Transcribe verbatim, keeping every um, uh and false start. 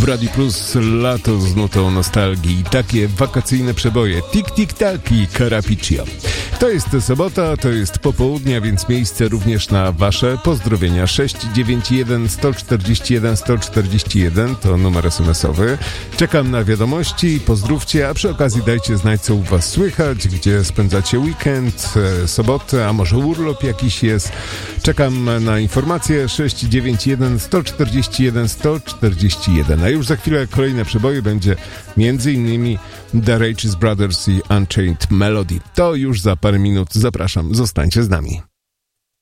W Radiu Plus lato z nutą nostalgii. Takie wakacyjne przeboje. Tik Tik Tak i Carapiccio. To jest sobota, to jest popołudnia, więc miejsce również na wasze pozdrowienia. sześć dziewięć jeden sto czterdzieści jeden sto czterdzieści jeden to numer es em esowy. Czekam na wiadomości, pozdrówcie, a przy okazji dajcie znać, co u was słychać, gdzie spędzacie weekend, sobotę, a może urlop jakiś jest. Czekam na informacje. Sześć dziewięć jeden sto czterdzieści jeden sto czterdzieści jeden. A już za chwilę kolejne przeboje będzie między innymi The Righteous Brothers i Unchained Melody. To już za parę minut. Zapraszam, zostańcie z nami.